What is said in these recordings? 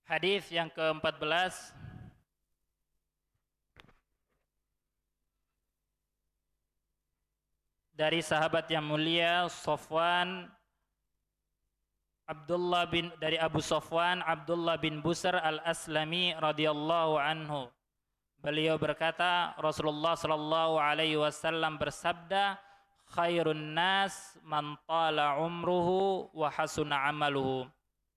Hadis yang ke-14 dari sahabat yang mulia Sofwan dari Abu Sofwan Abdullah bin Busr al-Aslami radhiyallahu anhu. Beliau berkata, Rasulullah sallallahu alaihi wasallam bersabda, khairun nas man tala umruhu wa hasuna amaluhu.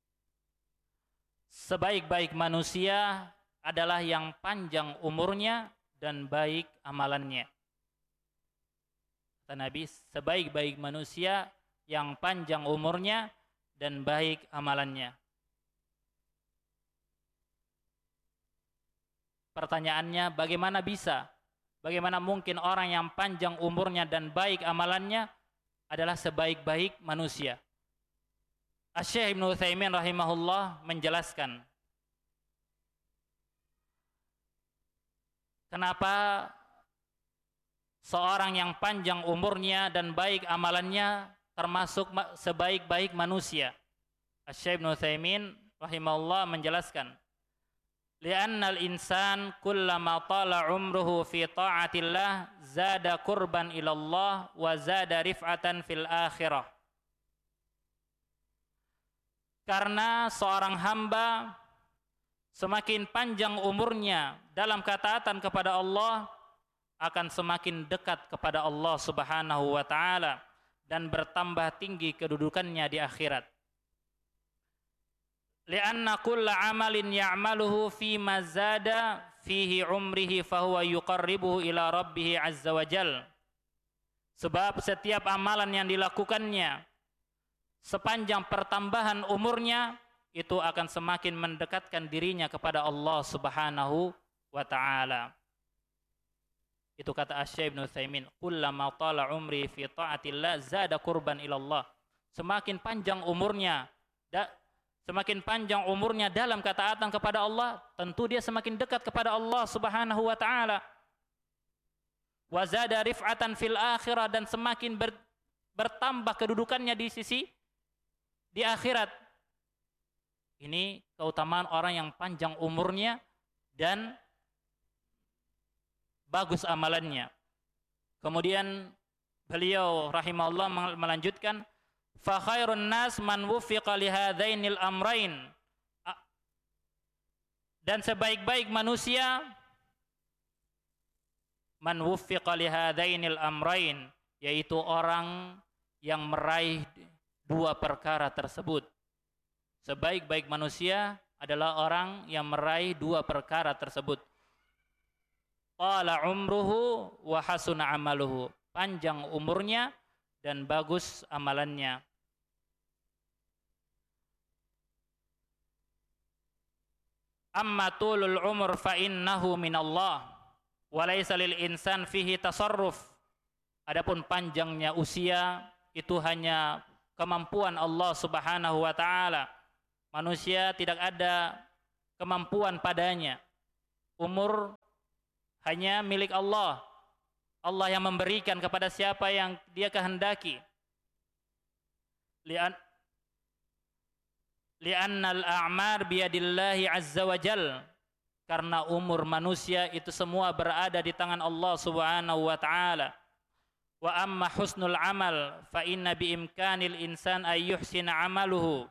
Sebaik-baik manusia adalah yang panjang umurnya dan baik amalannya. Kata Nabi, sebaik-baik manusia yang panjang umurnya dan baik amalannya. Pertanyaannya, bagaimana bisa? Bagaimana mungkin orang yang panjang umurnya dan baik amalannya adalah sebaik-baik manusia? Asy-Syaikh Ibnu Utsaimin rahimahullah menjelaskan kenapa seorang yang panjang umurnya dan baik amalannya termasuk sebaik-baik manusia. Asy-Syaikh Ibnu Utsaimin rahimahullah menjelaskan, li'annal insan kullama tala umruhu fi ta'atillah zada qurban ilallah wa zada rif'atan fil akhirah. Karena seorang hamba semakin panjang umurnya dalam ketaatan kepada Allah, akan semakin dekat kepada Allah Subhanahu wa taala dan bertambah tinggi kedudukannya di akhirat. Li'anna kulla amalin ya'maluhu fi ma zada fihi umrihi fahuwa yuqarribuhu ila rabbih azza wa jal. Sebab setiap amalan yang dilakukannya sepanjang pertambahan umurnya itu akan semakin mendekatkan dirinya kepada Allah Subhanahu wa taala. Itu kata Asy-Syaikh Ibnu Utsaimin, kullama tala umri fi taatillah zada qurban ilallah. Semakin panjang umurnya dalam ketaatan kepada Allah, tentu dia semakin dekat kepada Allah Subhanahu wa taala. Wa zada rif'atan fil akhirah, dan semakin bertambah kedudukannya di akhirat. Ini keutamaan orang yang panjang umurnya dan bagus amalannya. Kemudian beliau rahimahullah melanjutkan, fa khairun nas man wuffiqa li hadainil amrain. Dan sebaik-baik manusia man wuffiqa li hadainil amrain, yaitu orang yang meraih dua perkara tersebut. Sebaik-baik manusia adalah orang yang meraih dua perkara tersebut. Tala umruhu wa hasuna amaluhu. Panjang umurnya dan bagus amalannya. Amma tulul umur fa innahu minallah wa laysa lil insan fihi tasarruf. Adapun panjangnya usia itu hanya kemampuan Allah Subhanahu wa taala. Manusia tidak ada kemampuan padanya. Umur hanya milik Allah. Allah yang memberikan kepada siapa yang Dia kehendaki. Li'annal a'mar biyadillahi azza wa jal. Karena umur manusia itu semua berada di tangan Allah Subhanahu wa taala. Wa amma husnul amal fa inna bi imkanil insan ay yuhsina amaluhu.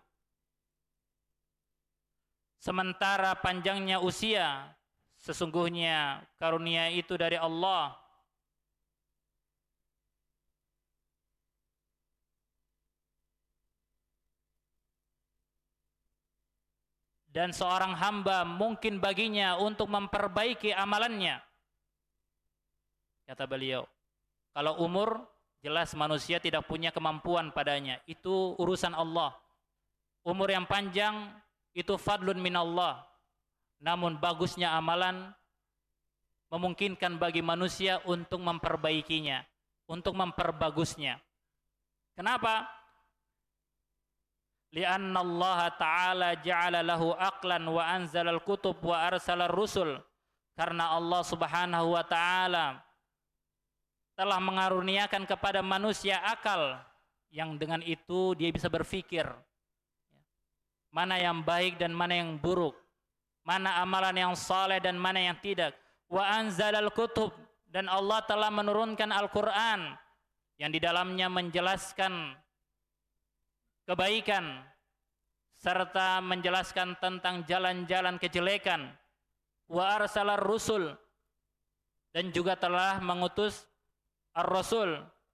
Sementara panjangnya usia, sesungguhnya karunia itu dari Allah. Dan seorang hamba mungkin baginya untuk memperbaiki amalannya. Kata beliau, kalau umur, jelas manusia tidak punya kemampuan padanya. Itu urusan Allah. Umur yang panjang itu fadlun minallah. Namun bagusnya amalan memungkinkan bagi manusia untuk memperbaikinya, untuk memperbagusnya. Kenapa? Li'anna Allah Ta'ala ja'ala lahu aqlan wa anzalal kutub wa arsalar rusul. Karena Allah Subhanahu wa Ta'ala telah mengaruniakan kepada manusia akal, yang dengan itu dia bisa berpikir mana yang baik dan mana yang buruk. mana amalan yang saleh dan mana yang tidak. Wa anzalal kutub, dan Allah telah menurunkan Al-Quran yang di dalamnya menjelaskan kebaikan serta menjelaskan tentang jalan-jalan kejelekan. Wa arsalar rusul, dan juga telah mengutus ar-rasul.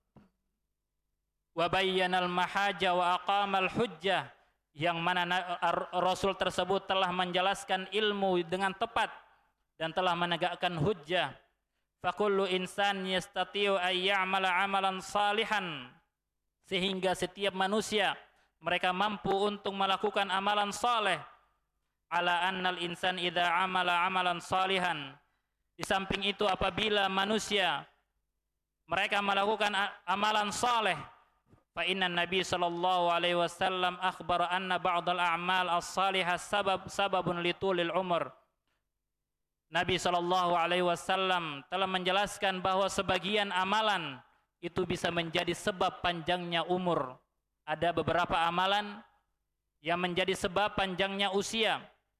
Wa bayyanal mahaja wa aqamal hujjah, yang mana Rasul tersebut telah menjelaskan ilmu dengan tepat dan telah menegakkan hujjah. Fakullu insan yastati'u ay ya'mala amalan salihan, sehingga setiap manusia mereka mampu untuk melakukan amalan saleh. Ala annal insan idza amala amalan salihan, di samping itu apabila manusia mereka melakukan amalan saleh, fa inna Nabi sallallahu alaihi wasallam akhbara anna ba'dal a'mal as-salihah sababun litulil umur. Nabi sallallahu alaihi wasallam telah menjelaskan bahwa sebagian amalan itu bisa menjadi sebab panjangnya umur. Ada beberapa amalan yang menjadi sebab panjangnya usia.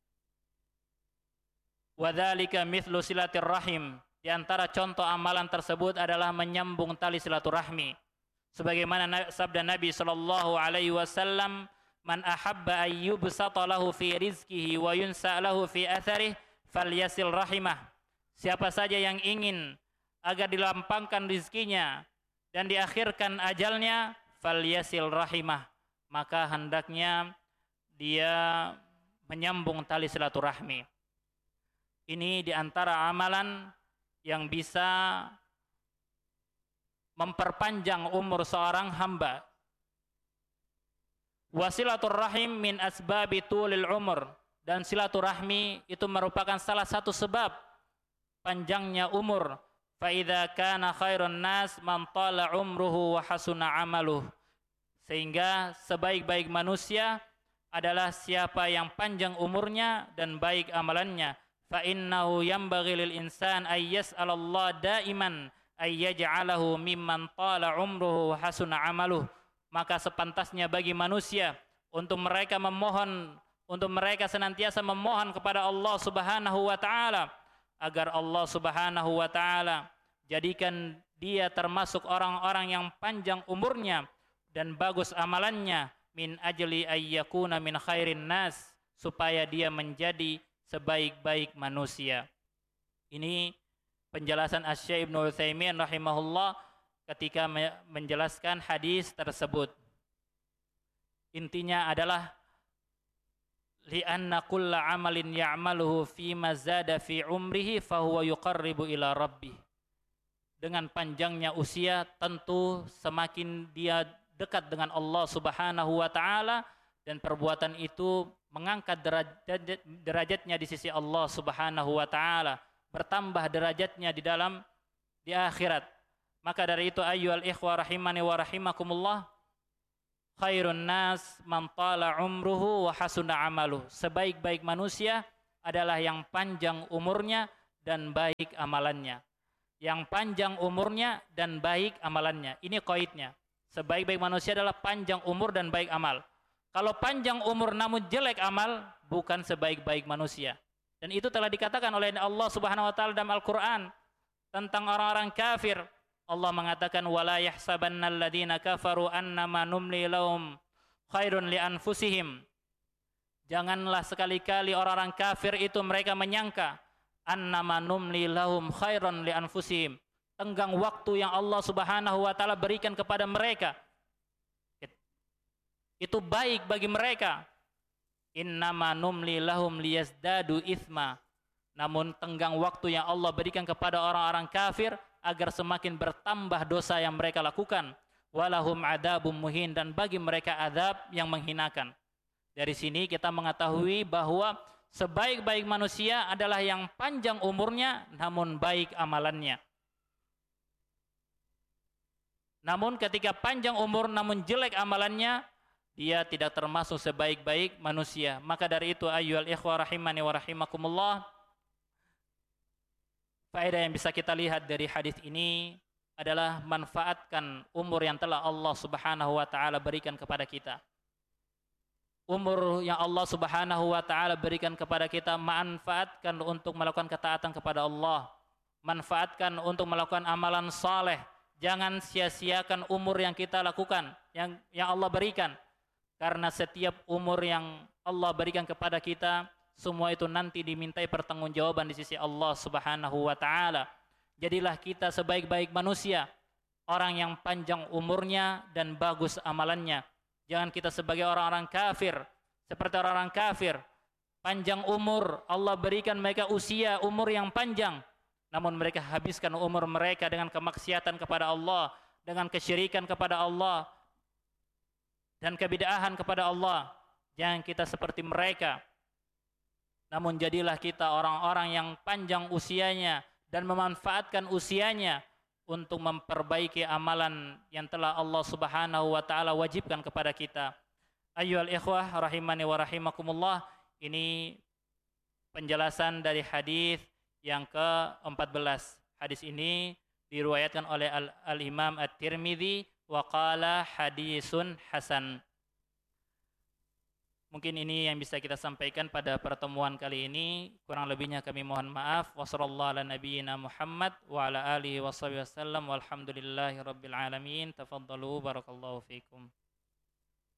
Wa dzalika mithlu silatir rahim. Di antara contoh amalan tersebut adalah menyambung tali silaturahmi. Sebagaimana sabda Nabi sallallahu alaihi wasallam, "Man ahabba ay yubsata lahu fi rizqihi wa yunsa lahu fi atharihi falyasil rahimah." Siapa saja yang ingin agar dilampangkan rizkinya dan diakhirkan ajalnya, falyasil rahimah, maka hendaknya dia menyambung tali silaturahmi. Ini di antara amalan yang bisa memperpanjang umur seorang hamba. Wasilaturrahim min asbabi tulil umur, dan silaturahmi itu merupakan salah satu sebab panjangnya umur. Fa idza kana khairun nas man tala umruhu wa hasuna amaluh, sehingga sebaik-baik manusia adalah siapa yang panjang umurnya dan baik amalannya. Fa innahu yanbaghi lil insan ay yas'alallah daiman ay yaj'alahu mimman tala umruhu wa hasuna amaluh. Maka sepantasnya bagi manusia untuk mereka senantiasa memohon kepada Allah Subhanahu wa taala agar Allah Subhanahu wa taala jadikan dia termasuk orang-orang yang panjang umurnya dan bagus amalannya, min ajli ayyakuna min khairin nas, supaya dia menjadi sebaik-baik manusia. Ini penjelasan Asy-Syaikh Ibnu Utsaimin rahimahullah ketika menjelaskan hadis tersebut. Intinya adalah li'anna kulla amalin ya'maluhu fi ma zada fi umrihi fahuwa yuqarribu ila rabbih. Dengan panjangnya usia tentu semakin dia dekat dengan Allah Subhanahu wa taala, dan perbuatan itu mengangkat derajatnya di sisi Allah Subhanahu wa taala, bertambah derajatnya di akhirat. Maka dari itu ayyuhal ikhwah rahimani wa rahimakumullah, khairun nas man tala umruhu wa hasuna amaluh. Sebaik-baik manusia adalah yang panjang umurnya dan baik amalannya. Yang panjang umurnya dan baik amalannya. Ini qaidnya. Sebaik-baik manusia adalah panjang umur dan baik amal. Kalau panjang umur namun jelek amal, bukan sebaik-baik manusia. Dan itu telah dikatakan oleh Allah Subhanahu wa taala dalam Al-Qur'an tentang orang-orang kafir. Allah mengatakan wala yahsabannal ladzina kafaru annama numli lahum khairun li anfusihim. Janganlah sekali-kali orang-orang kafir itu mereka menyangka annama numli lahum khairun li anfusihim, tenggang waktu yang Allah Subhanahu wa taala berikan kepada mereka itu baik bagi mereka. Innama numli lahum liyazdadu itsma. Namun tenggang waktu yang Allah berikan kepada orang-orang kafir agar semakin bertambah dosa yang mereka lakukan. Walahum adzabum muhin, dan bagi mereka azab yang menghinakan. Dari sini kita mengetahui bahwa sebaik-baik manusia adalah yang panjang umurnya namun baik amalannya. Namun ketika panjang umur namun jelek amalannya, dia tidak termasuk sebaik-baik manusia. Maka dari itu ayyuhal ikhwah rahimani wa rahimakumullah, faedah yang bisa kita lihat dari hadis ini adalah manfaatkan umur yang telah Allah Subhanahu wa taala berikan kepada kita. umur yang Allah Subhanahu wa taala berikan kepada kita, manfaatkan untuk melakukan ketaatan kepada Allah, manfaatkan untuk melakukan amalan saleh. Jangan sia-siakan umur yang kita lakukan, yang Allah berikan, karena setiap umur yang Allah berikan kepada kita, semua itu nanti dimintai pertanggungjawaban di sisi Allah Subhanahu wa taala. Jadilah kita sebaik-baik manusia, orang yang panjang umurnya dan bagus amalannya. Jangan kita sebagai orang-orang kafir, seperti orang-orang kafir, panjang umur, Allah berikan mereka usia umur yang panjang, namun mereka habiskan umur mereka dengan kemaksiatan kepada Allah, dengan kesyirikan kepada Allah, dan kebid'ahan kepada Allah. Jangan kita seperti mereka, namun jadilah kita orang-orang yang panjang usianya dan memanfaatkan usianya untuk memperbaiki amalan yang telah Allah Subhanahu wa taala wajibkan kepada kita. Ayyuhal ikhwah rahimani wa rahimakumullah, ini penjelasan dari hadis yang ke-14. Hadis ini diriwayatkan oleh Al-Imam At-Tirmidzi wa qala hadisun hasan. Mungkin ini yang bisa kita sampaikan pada pertemuan kali ini. Kurang lebihnya kami mohon maaf. Wassallallahu ala nabiyyina Muhammad wa ala alihi washabihi wasallam walhamdulillahi rabbil alamin. Tafaddalu barakallahu fikum.